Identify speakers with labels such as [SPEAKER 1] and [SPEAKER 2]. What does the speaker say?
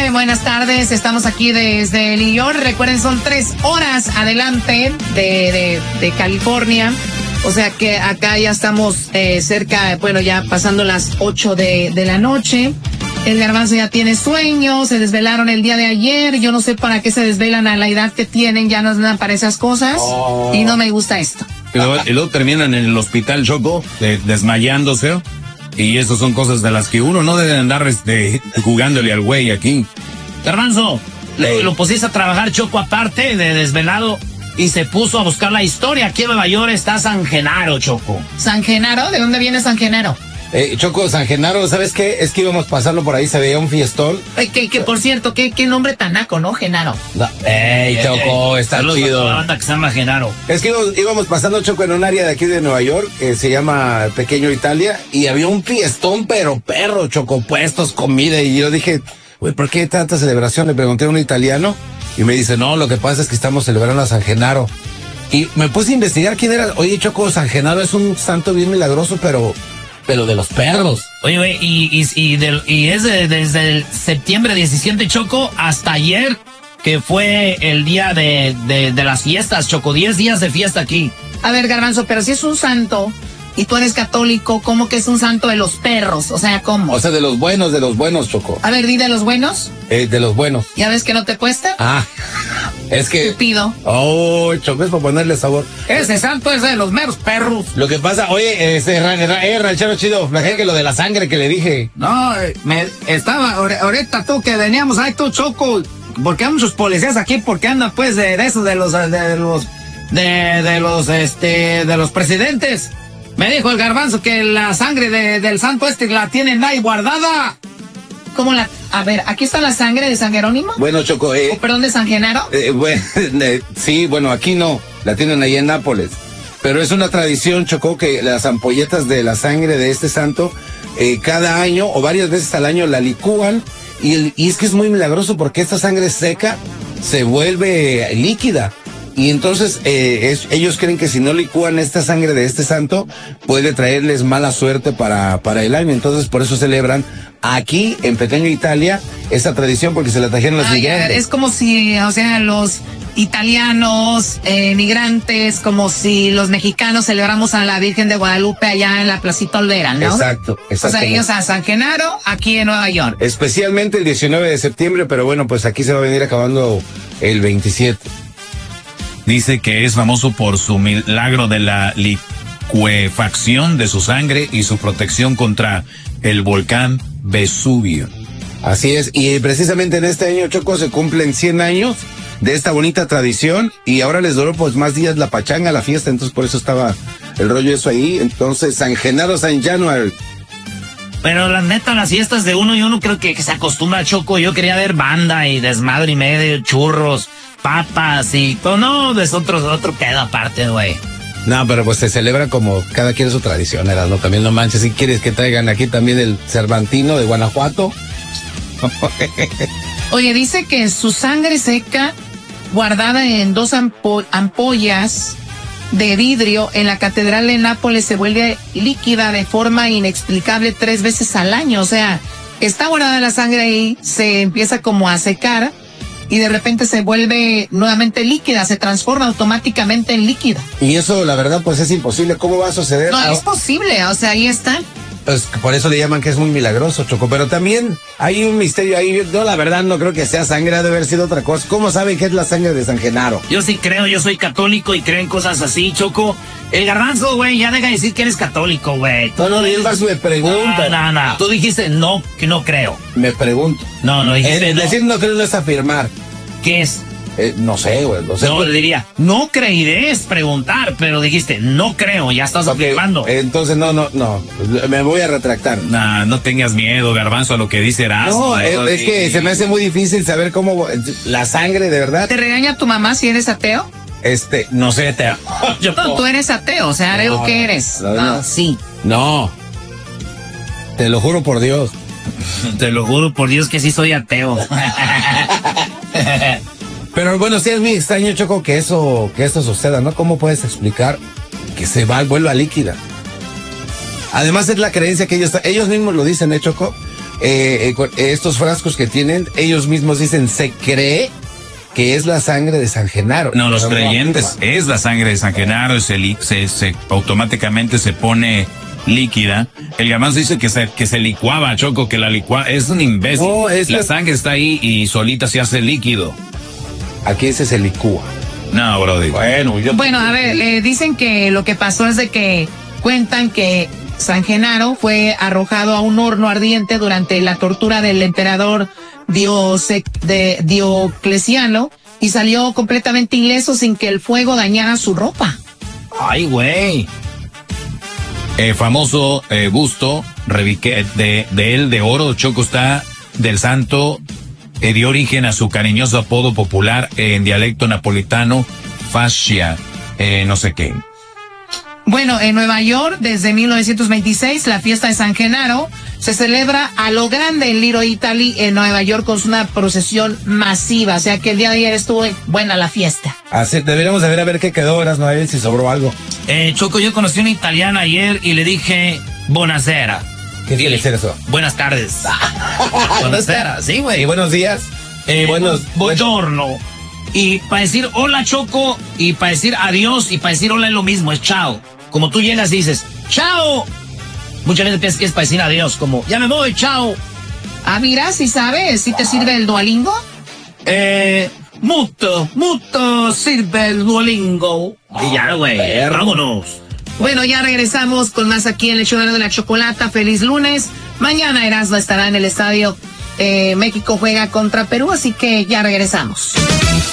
[SPEAKER 1] buenas tardes. Estamos aquí desde New York. Recuerden, son 3 horas adelante de California. O sea que acá ya estamos cerca, bueno, ya pasando las 8 de la noche. El Garbanzo ya tiene sueño, se desvelaron el día de ayer. Yo no sé para qué se desvelan a la edad que tienen, ya no dan para esas cosas. Y no me gusta esto.
[SPEAKER 2] Y luego terminan en el hospital, Choco, desmayándose. Y eso son cosas de las que uno no debe andar jugándole al güey aquí.
[SPEAKER 3] Garbanzo, lo pusiste a trabajar, Choco, aparte de desvelado, y se puso a buscar la historia. Aquí en Nueva York está San Genaro, Choco.
[SPEAKER 1] ¿San Genaro? ¿De dónde viene San Genaro?
[SPEAKER 4] Choco, San Genaro, ¿sabes qué? Es que íbamos pasando por ahí, se veía un fiestón.
[SPEAKER 1] Que por cierto, ¿qué nombre tan naco, ¿no? Genaro.
[SPEAKER 4] No. Choco, está chido.
[SPEAKER 3] La banda que se llama Genaro.
[SPEAKER 4] Es que íbamos pasando, Choco, en un área de aquí de Nueva York, que se llama Pequeño Italia, y había un fiestón, pero perro, Choco, puestos, comida, y yo dije, güey, ¿por qué tanta celebración? Le pregunté a un italiano, y me dice, no, lo que pasa es que estamos celebrando a San Genaro. Y me puse a investigar quién era. Oye, Choco, San Genaro es un santo bien milagroso, pero de los perros.
[SPEAKER 3] Oye, güey, y es desde el septiembre 17, Choco, hasta ayer, que fue el día de las fiestas, Choco, 10 días de fiesta aquí.
[SPEAKER 1] A ver, Garbanzo, pero si es un santo y tú eres católico, ¿cómo que es un santo de los perros? O sea, ¿cómo?
[SPEAKER 4] O sea, de los buenos, Choco.
[SPEAKER 1] A ver, di de los buenos.
[SPEAKER 4] De los buenos.
[SPEAKER 1] ¿Ya ves que no te cuesta?
[SPEAKER 4] Es que...
[SPEAKER 1] Estúpido.
[SPEAKER 4] Oh, Choco, es para ponerle sabor.
[SPEAKER 3] Ese santo es de los meros perros.
[SPEAKER 4] Lo que pasa, oye, ranchero chido, fíjate que lo de la sangre que le dije.
[SPEAKER 3] No, ahorita tú que veníamos ahí, tú, Choco, porque hay muchos policías aquí, porque andan pues de los presidentes. Me dijo el Garbanzo que la sangre del santo la tienen ahí guardada.
[SPEAKER 1] ¿Cómo la...? A ver, ¿aquí está la sangre de San Jerónimo?
[SPEAKER 4] Bueno, Choco,
[SPEAKER 1] perdón, ¿de San Genaro?
[SPEAKER 4] Bueno, sí, bueno, aquí no, la tienen ahí en Nápoles. Pero es una tradición, Choco, que las ampolletas de la sangre de este santo, cada año o varias veces al año la licúan. Y es que es muy milagroso porque esta sangre seca se vuelve líquida. Y entonces ellos creen que si no licúan esta sangre de este santo, puede traerles mala suerte para el año. Entonces por eso celebran aquí en Pequeño Italia esta tradición, porque se la trajeron los migrantes.
[SPEAKER 1] Es como si, o sea, los italianos, migrantes, como si los mexicanos celebramos a la Virgen de Guadalupe allá en la Placita Olvera, ¿no?
[SPEAKER 4] Exacto.
[SPEAKER 1] O sea, ellos a San Genaro aquí en Nueva York.
[SPEAKER 4] Especialmente el 19 de septiembre, pero bueno, pues aquí se va a venir acabando el 27.
[SPEAKER 2] Dice que es famoso por su milagro de la licuefacción de su sangre y su protección contra el volcán Vesubio.
[SPEAKER 4] Así es, y precisamente en este año, Choco, se cumplen 100 años de esta bonita tradición, y ahora les duró pues más días la pachanga, la fiesta, entonces por eso estaba el rollo eso ahí. Entonces, San Genaro, San January.
[SPEAKER 3] Pero la neta, las fiestas de uno, yo no creo que se acostumbra, Choco. Yo quería ver banda y desmadre y medio, churros, papas y todo. No, es otro pedo aparte, güey.
[SPEAKER 4] No, pero pues se celebra como cada quien su tradición, ¿no? También no manches, si quieres que traigan aquí también el Cervantino de Guanajuato.
[SPEAKER 1] Oye, dice que su sangre seca, guardada en 2 ampollas de vidrio en la Catedral de Nápoles, se vuelve líquida de forma inexplicable 3 veces al año. O sea, está guardada la sangre ahí, se empieza como a secar y de repente se vuelve nuevamente líquida, se transforma automáticamente en líquida.
[SPEAKER 4] Y eso, la verdad, pues es imposible. ¿Cómo va a suceder?
[SPEAKER 1] No, es posible, o sea, ahí está.
[SPEAKER 4] Pues por eso le llaman que es muy milagroso, Choco. Pero también hay un misterio ahí. Yo la verdad no creo que sea sangre, ha de haber sido otra cosa. ¿Cómo saben que es la sangre de San Genaro?
[SPEAKER 3] Yo sí creo, yo soy católico y creo en cosas así, Choco. El Garbanzo, güey, ya deja de decir que eres católico, güey.
[SPEAKER 4] No digas, me pregunta.
[SPEAKER 3] No. Tú dijiste no, que no creo.
[SPEAKER 4] Me pregunto.
[SPEAKER 3] No dijiste no.
[SPEAKER 4] Decir no creo no es afirmar.
[SPEAKER 3] ¿Qué es?
[SPEAKER 4] No sé, güey. No sé.
[SPEAKER 3] No, le diría, no creeré es preguntar, pero dijiste, no creo, ya estás afirmando.
[SPEAKER 4] Entonces, no. Me voy a retractar.
[SPEAKER 2] No tengas miedo, Garbanzo, a lo que dice Erasmo.
[SPEAKER 4] No, es que se me hace muy difícil saber cómo la sangre, de verdad.
[SPEAKER 1] ¿Te regaña tu mamá si eres ateo?
[SPEAKER 4] No sé,
[SPEAKER 1] No, tú eres ateo, o sea, algo que eres.
[SPEAKER 4] No.
[SPEAKER 1] Sí.
[SPEAKER 4] No. Te lo juro por Dios.
[SPEAKER 3] Te lo juro por Dios que sí soy ateo.
[SPEAKER 4] Pero bueno, sí es muy extraño, Choco, que esto suceda, ¿no? ¿Cómo puedes explicar que se vuelva líquida? Además es la creencia que ellos mismos lo dicen, Choco, estos frascos que tienen, ellos mismos dicen, se cree que es la sangre de San Genaro.
[SPEAKER 2] No, los creyentes, es la sangre de San Genaro, automáticamente se pone líquida. El Gamás dice que se licuaba, Choco, que la licua, es un imbécil. No, la sangre está ahí y solita se hace líquido.
[SPEAKER 4] Aquí se licúa.
[SPEAKER 2] No, brody.
[SPEAKER 1] Bueno, a ver, dicen que lo que pasó es de que cuentan que San Genaro fue arrojado a un horno ardiente durante la tortura del emperador Diocleciano y salió completamente ileso sin que el fuego dañara su ropa.
[SPEAKER 3] Ay, güey.
[SPEAKER 2] Famoso busto de él de oro, Choco, está del santo, dio origen a su cariñoso apodo popular en dialecto napolitano, Fascia, no sé qué.
[SPEAKER 1] Bueno, en Nueva York, desde 1926, la fiesta de San Genaro se celebra a lo grande en Little Italy, en Nueva York, con una procesión masiva. O sea que el día de ayer estuvo buena la fiesta.
[SPEAKER 4] Así, deberíamos de ver a ver qué quedó, no a ver si sobró algo.
[SPEAKER 3] Choco, yo conocí a una italiana ayer y le dije, buonasera.
[SPEAKER 4] ¿Qué quiere decir eso?
[SPEAKER 3] Buenas tardes. Buonasera, sí, güey.
[SPEAKER 4] Y buenos días.
[SPEAKER 3] Buongiorno. Y para decir hola, Choco, y para decir adiós, y para decir hola es lo mismo, es chao. Como tú llegas y dices, chao. Muchas veces piensas que es para decir adiós, como, ya me voy, chao.
[SPEAKER 1] Ah, mira, si sabes, ¿sí te sirve el Duolingo?
[SPEAKER 3] Mucho sirve el Duolingo. Y ya, güey, vámonos.
[SPEAKER 1] Bueno, ya regresamos con más aquí en el show de la chocolata. Feliz lunes. Mañana Erasmo estará en el estadio. México juega contra Perú, así que ya regresamos.